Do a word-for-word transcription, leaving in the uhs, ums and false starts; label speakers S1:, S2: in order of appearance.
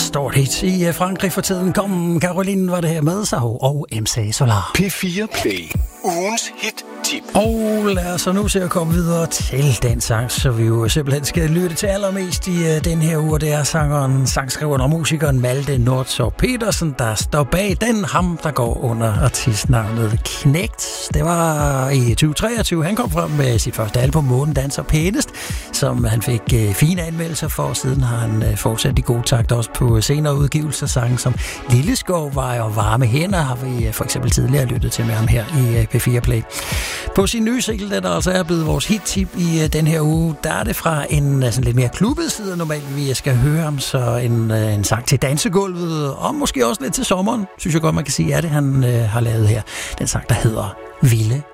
S1: stort hit i Frankrig for tiden. Kom, Caroline var det her med sig og M C Solar.
S2: P fire Play. Ugens hit-tip.
S1: Og lad os så nu se at komme videre til den sang, så vi jo simpelthen skal lytte til allermest i uh, den her uge. Det er sangeren, sangskriveren og musikeren Malte Nordtorp Petersen, der står bag den. Ham, der går under artistnavnet Knægt. Det var i tyve treogtyve. Han kom frem med sit første album, Månen danser pænest, som han fik uh, fine anmeldelser for. Siden har han uh, fortsat i god takt også på senere udgivelser. Sange som Lilleskovvej og Varme hænder har vi uh, for eksempel tidligere lyttet til med ham her i uh, P fire Play. På sin nye single, der altså er blevet vores hit-tip i uh, den her uge, der er det fra en uh, sådan lidt mere klubbet side normalt, vi skal høre om, så en, uh, en sang til dansegulvet, og måske også lidt til sommeren, synes jeg godt, man kan sige, er det, han uh, har lavet her. Den sang, der hedder Vilde